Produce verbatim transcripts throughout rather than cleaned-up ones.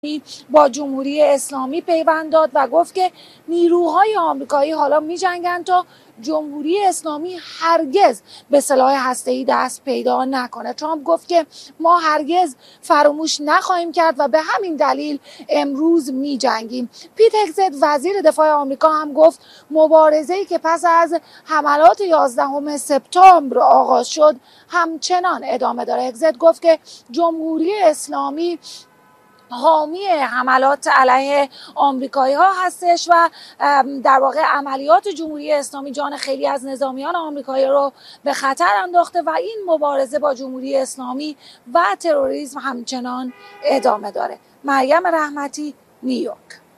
با جمهوری اسلامی پیوند داد و گفت که نیروهای آمریکایی حالا می‌جنگن تا جمهوری اسلامی هرگز به سلاح هسته‌ای دست پیدا نکنه. ترامپ گفت که ما هرگز فراموش نخواهیم کرد و به همین دلیل امروز می‌جنگیم. پیت هگزت وزیر دفاع آمریکا هم گفت مبارزه‌ای که پس از حملات یازدهم سپتامبر آغاز شد همچنان ادامه داره. هگزت گفت که جمهوری اسلامی حامی حملات علیه آمریکایی ها هستش و در واقع عملیات جمهوری اسلامی جان خیلی از نظامیان آمریکایی رو به خطر انداخته و این مبارزه با جمهوری اسلامی و تروریسم همچنان ادامه داره. مریم رحمتی، نیویورک.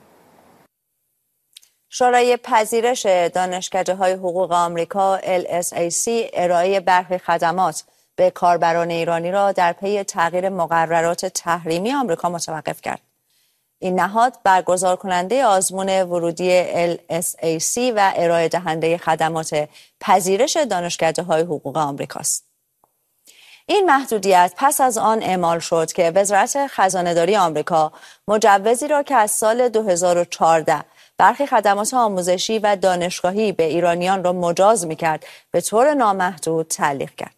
شورای پذیرش دانشکده‌های حقوق آمریکا ال اس ای سی ارائه برخی خدمات به کاربران ایرانی را در پی تغییر مقررات تحریمی آمریکا متوقف کرد. این نهاد برگزار کننده آزمون ورودی ال اس ای سی و ارائه دهنده خدمات پذیرش دانشکده‌های حقوق آمریکاست. این محدودیت پس از آن اعمال شد که وزارت خزانه‌داری آمریکا مجوزی را که از سال دو هزار و چهارده برخی خدمات آموزشی و دانشگاهی به ایرانیان را مجاز می‌کرد به طور نامحدود تعلیق کرد.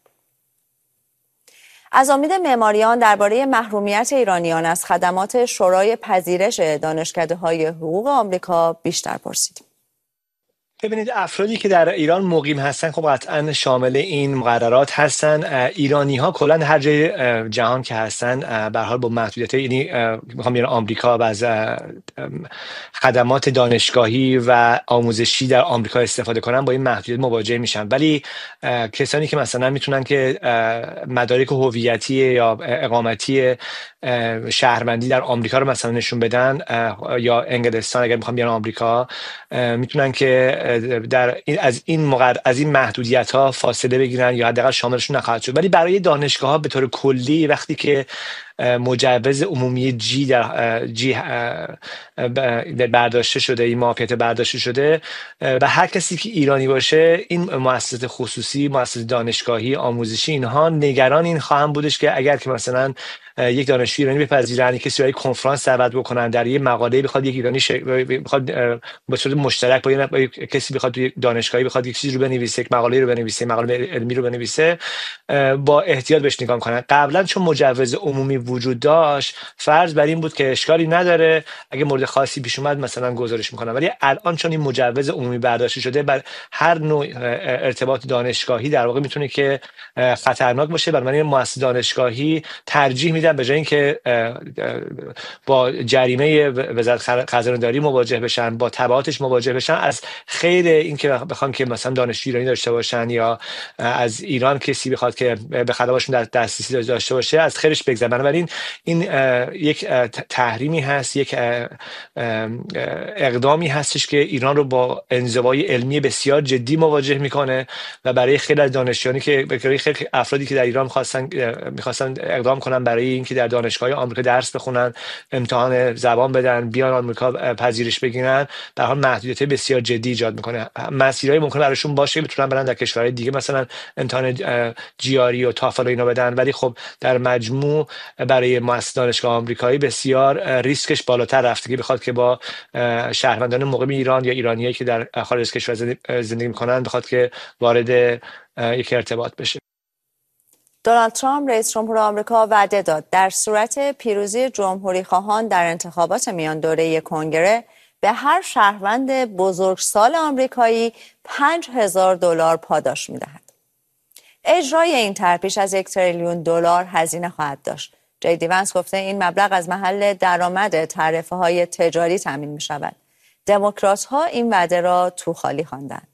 از امید معماریان درباره محرومیت ایرانیان از خدمات شورای پذیرش دانشکده‌های حقوق آمریکا بیشتر پرسیدیم. ببینید، افرادی که در ایران مقیم هستن خب قطعا شامل این مقررات هستن. ایرانی ها کلا هر جای جهان که هستن به هر حال با محدودیت، یعنی میخوام بیان آمریکا و از خدمات دانشگاهی و آموزشی در آمریکا استفاده کنن با این محدودیت مواجه میشن. ولی کسانی که مثلا میتونن که مدارک هویتی یا اقامتی شهروندی در آمریکا رو مثلا نشون بدن یا انگلستان اگر میخوام بیان آمریکا، میتونن که در این از این مقر... از این محدودیت ها فاصله بگیرن یا حداقل شاملشون نخواهد شد. ولی برای دانشگاه ها به طور کلی وقتی که مجوز عمومی جی در جی برداشته شده، این معافیت برداشته شده و هر کسی که ایرانی باشه، این مؤسسات خصوصی، مؤسسات دانشگاهی، آموزشی، اینها نگران این خواهم بودش که اگر که مثلا یک دانشجوی ایرانی بپذیرن، کسی برای کنفرانس دعوت بکنن، در یه مقاله بخواد یک ایرانی ش... بخواد به صورت مشترک با, یه... با کسی بخواد توی دانشگاهی بخواد یک چیزی رو بنویسه، یک مقاله رو بنویسه، مقاله علمی رو بنویسه، با احتیاط بهش نگاه کنن. قبلا چون مجوز عمومی وجود داشت، فرض بر این بود که اشکالی نداره، اگه مورد خاصی پیش اومد مثلا گزارش میکنن. ولی الان چون این مجوز عمومی برداشته شده، بر هر نوع ارتباط دانشگاهی در واقع میتونه که خطرناک باشه. برای مؤسسه دانشگاهی ترجیح میدن به جای اینکه با جریمه وزارت خزانه‌داری مواجه بشن، با تبعاتش مواجه بشن، از خیر اینکه بخوان که مثلا دانشجوی ایرانی داشته باشن یا از ایران کسی بخواد که به خدماتشون در دسترسی داشته باشه، از خیرش بگذرن. بنابراین این یک تحریمی هست، یک اقدامی هستش که ایران رو با انزوای علمی بسیار جدی مواجه میکنه و برای خیلی از دانشجویانی که برای خیلی افرادی که در ایران می‌خواستن می‌خواستن اقدام کنن برای اینکه در دانشگاه آمریکا درس بخونن، امتحان زبان بدن، بیان آمریکا پذیرش بگیرن، در حال محدودیت بسیار جدی ایجاد میکنه. مسیرهای ممکن براشون باشه بتونن برن در کشورهای دیگه مثلا امتحان جی آر ای و تافل و اینا بدن، ولی خب در مجموع برای مؤسسه دانشگاه آمریکایی بسیار ریسکش بالاتر رفته که بخواد که با شهروندان مقیم ایران یا ایرانیایی که در خارج از کشور زندگی میکنن بخواد که وارد یک ارتباط بشه. دونالد ترامپ رئیس جمهور آمریکا وعده داد در صورت پیروزی جمهوری خواهان در انتخابات میان دوره کنگره به هر شهروند بزرگسال آمریکایی پنج هزار دلار پاداش می‌دهد. اجرای این طرح بیش از یک تریلیون دلار هزینه خواهد داشت. جی دی ونس گفته این مبلغ از محل درآمد تعرفه‌های تجاری تامین می‌شود. دموکرات‌ها این وعده را تو خالی خواندند.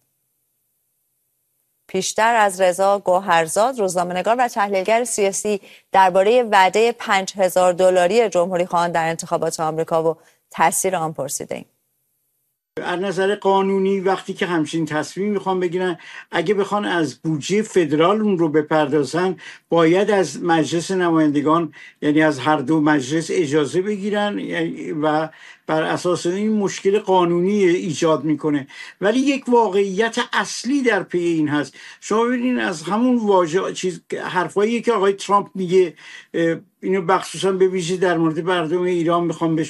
پیشتر از رضا گوهرزاد، روزنامه‌نگار و تحلیلگر سیاسی، درباره وعده پنج هزار دلاری جمهوری خواهان در انتخابات آمریکا و تاثیر آن پرسیده‌ایم. از نظر قانونی وقتی که همچین تصمیم میخوان بگیرن، اگه بخوان از بودجه فدرال اون رو بپردازن، باید از مجلس نمایندگان، یعنی از هر دو مجلس اجازه بگیرن و بر اساس این مشکل قانونی ایجاد میکنه. ولی یک واقعیت اصلی در پی این هست. شما ببینید از همون واژه چیز حرفایی که آقای ترامپ میگه، اینو بخصوصا به ویژه در مورد مردم ایران میخوام